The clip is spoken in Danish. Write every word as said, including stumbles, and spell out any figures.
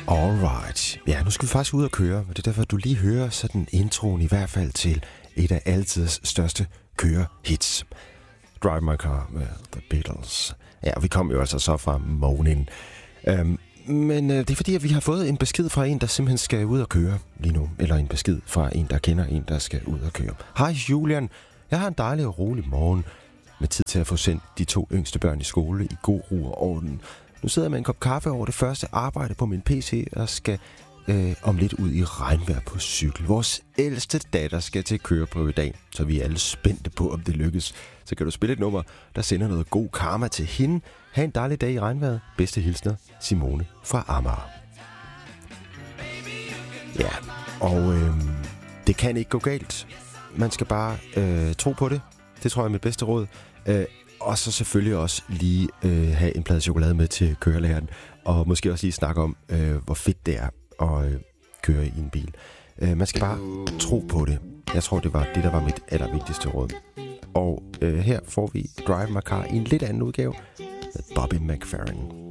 Alright. Ja, nu skal vi faktisk ud og køre, og det er derfor, du lige hører sådan introen i hvert fald til et af altids største kørehits. Drive My Car med The Beatles. Ja, vi kom jo altså så fra Morning. Øhm, men øh, det er fordi, at vi har fået en besked fra en, der simpelthen skal ud og køre lige nu. Eller en besked fra en, der kender en, der skal ud og køre. Hej Julian, jeg har en dejlig og rolig morgen med tid til at få sendt de to yngste børn i skole i god ro og orden. Nu sidder jeg med en kop kaffe over det første arbejde på min P C og skal øh, om lidt ud i regnvejr på cykel. Vores ældste datter skal til køreprøve i dag, så vi er alle spændte på, om det lykkes. Så kan du spille et nummer, der sender noget god karma til hende. Ha' en dejlig dag i regnvejret. Bedste hilsner, Simone fra Amager. Ja, og øh, det kan ikke gå galt. Man skal bare øh, tro på det. Det tror jeg er mit bedste råd. Øh, Og så selvfølgelig også lige øh, have en plade chokolade med til kørelæreren. Og måske også lige snakke om, øh, hvor fedt det er at øh, køre i en bil. Øh, man skal bare tro på det. Jeg tror, det var det, der var mit allervigtigste råd. Og øh, her får vi Drive My Car i en lidt anden udgave med Bobby McFerrin.